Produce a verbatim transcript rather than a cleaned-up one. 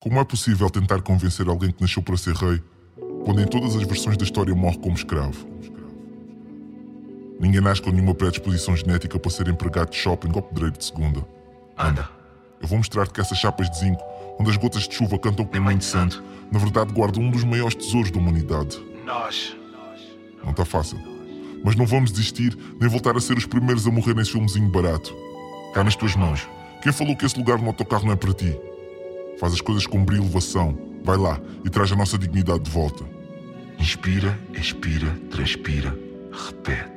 Como é possível tentar convencer alguém que nasceu para ser rei, quando em todas as versões da história morre como escravo? Ninguém nasce com nenhuma predisposição genética para ser empregado de shopping ou pedreiro de segunda. Anda, Eu vou mostrar-te que essas chapas de zinco, onde as gotas de chuva cantam com é mãe de santo. na verdade guardam um dos maiores tesouros da humanidade. Nós. Não está fácil. Mas não vamos desistir, nem voltar a ser os primeiros a morrer nesse filmezinho barato. Cá nas tuas mãos. Quem falou que esse lugar no autocarro não é para ti? Faz as coisas com brilho e elevação. Vai lá e traz a nossa dignidade de volta. Inspira, expira, transpira, repete.